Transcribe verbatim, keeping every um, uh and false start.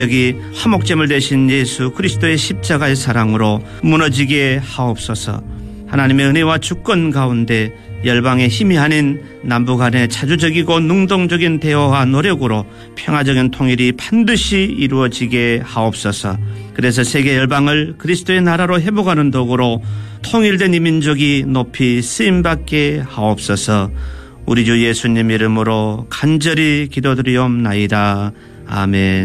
여기 화목제물 되신 예수 그리스도의 십자가의 사랑으로 무너지게 하옵소서. 하나님의 은혜와 주권 가운데 열방의 힘이 아닌 남북 간의 자주적이고 능동적인 대화와 노력으로 평화적인 통일이 반드시 이루어지게 하옵소서. 그래서 세계 열방을 그리스도의 나라로 회복하는 도구로 통일된 이 민족이 높이 쓰임받게 하옵소서. 우리 주 예수님 이름으로 간절히 기도드리옵나이다. 아멘.